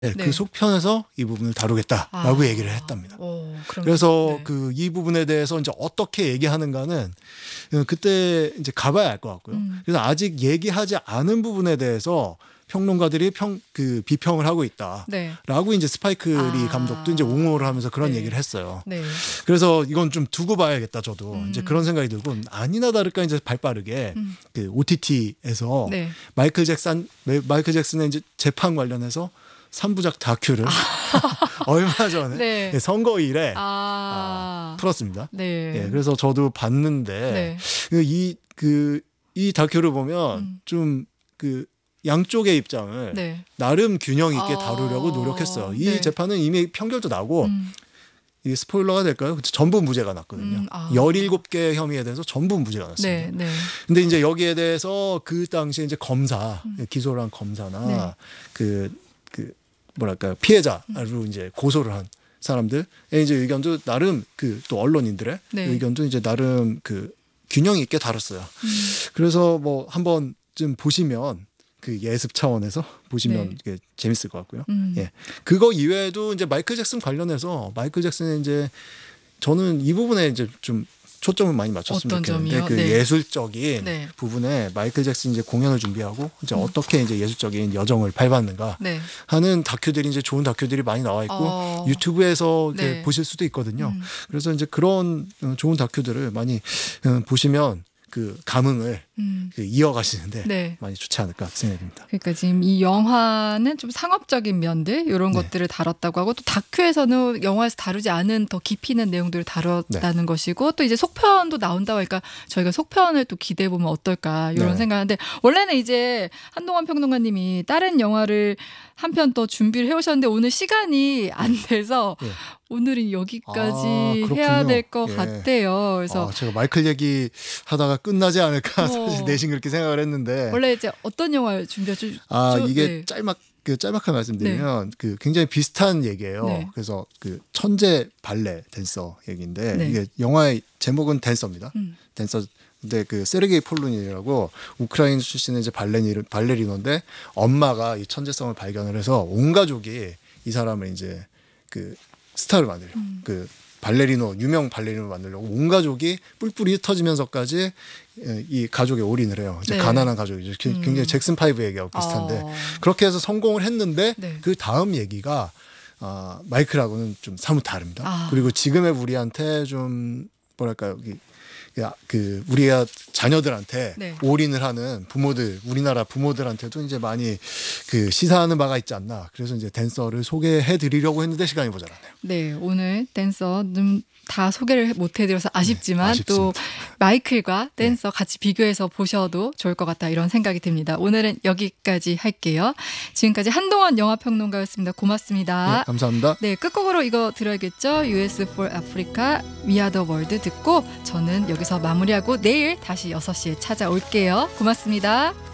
네, 네. 그 속편에서 이 부분을 다루겠다라고 얘기를 했답니다. 그래서 네. 그 이 부분에 대해서 이제 어떻게 얘기하는가는 그때 이제 가봐야 알 것 같고요. 그래서 아직 얘기하지 않은 부분에 대해서 평론가들이 비평을 하고 있다라고 네. 이제 스파이크 리 감독도 이제 옹호를 하면서 그런 네. 얘기를 했어요. 네. 그래서 이건 좀 두고 봐야겠다 저도 이제 그런 생각이 들고 아니나 다를까 이제 발빠르게 그 OTT에서 네. 마이클 잭슨의 이제 재판 관련해서 3부작 다큐를 얼마 전에 네. 선거일에 풀었습니다. 네. 예, 그래서 저도 봤는데 네. 이 다큐를 보면 좀 그 양쪽의 입장을 네. 나름 균형 있게 다루려고 노력했어요. 이 네. 재판은 이미 판결도 나고 이게 스포일러가 될까요? 전부 무죄가 났거든요. 17개 혐의에 대해서 전부 무죄가 났습니다. 네. 네. 근데 이제 여기에 대해서 그 당시에 이제 검사, 기소를 한 검사나 네. 그 뭐랄까요, 피해자로 이제 고소를 한 사람들의 이제 의견도 나름 또 언론인들의 네. 의견도 이제 나름 균형 있게 다뤘어요. 그래서 뭐 한번 좀 보시면 그 예습 차원에서 보시면 네. 재밌을 것 같고요. 예. 그거 이외에도 이제 마이클 잭슨 관련해서 마이클 잭슨의 이제 저는 이 부분에 이제 좀 초점을 많이 맞췄으면 어떤 좋겠는데 점이요? 네. 예술적인 네. 부분에 마이클 잭슨이 이제 공연을 준비하고 이제 어떻게 이제 예술적인 여정을 밟았는가 네. 하는 다큐들이 이제 좋은 다큐들이 많이 나와 있고 유튜브에서 네. 보실 수도 있거든요. 그래서 이제 그런 좋은 다큐들을 많이 보시면 그 감흥을 이어가시는데 네. 많이 좋지 않을까 생각됩니다. 그러니까 지금 이 영화는 좀 상업적인 면들 이런 네. 것들을 다뤘다고 하고 또 다큐에서는 영화에서 다루지 않은 더 깊이 있는 내용들을 다뤘다는 것이고 또 이제 속편도 나온다고 하니까 저희가 속편을 또 기대해 보면 어떨까 이런 네. 생각하는데 원래는 이제 한동원 평론가님이 다른 영화를 한 편 더 준비를 해오셨는데 오늘 시간이 안 돼서 네. 오늘은 여기까지 그렇군요. 해야 될 것 예. 같아요. 그래서 제가 마이클 얘기 하다가 끝나지 않을까 사실 내심 그렇게 생각을 했는데 원래 이제 어떤 영화를 준비했죠? 이게 짤막하게 말씀드리면 굉장히 비슷한 얘기예요. 네. 그래서 천재 발레 댄서 얘기인데 네. 이게 영화의 제목은 댄서입니다. 댄서. 근데 세르게이 폴루닌이라고 우크라이나 출신의 이제 발레리노인데 엄마가 이 천재성을 발견을 해서 온 가족이 이 사람을 이제 스타를 만들려고 유명 발레리노를 만들려고 온 가족이 뿔뿔이 흩어지면서까지 이 가족에 올인을 해요. 이제 네. 가난한 가족이죠. 굉장히 잭슨 5 얘기하고 비슷한데 그렇게 해서 성공을 했는데 네. 그 다음 얘기가 마이클하고는 좀 사뭇 다릅니다. 그리고 지금의 우리한테 좀 뭐랄까요, 우리가 자녀들한테 네. 올인을 하는 우리나라 부모들한테도 이제 많이 시사하는 바가 있지 않나. 그래서 이제 댄서를 소개해 드리려고 했는데 시간이 모자라네요. 네, 오늘 댄서 다 소개를 못 해드려서 아쉽지만 네, 또 마이클과 댄서 같이 비교해서 보셔도 좋을 것 같다 이런 생각이 듭니다. 오늘은 여기까지 할게요. 지금까지 한동원 영화평론가였습니다. 고맙습니다. 네, 감사합니다. 네, 끝곡으로 이거 들어야겠죠. US for Africa, We Are the World 듣고 저는 여기서 마무리하고 내일 다시 6시에 찾아올게요. 고맙습니다.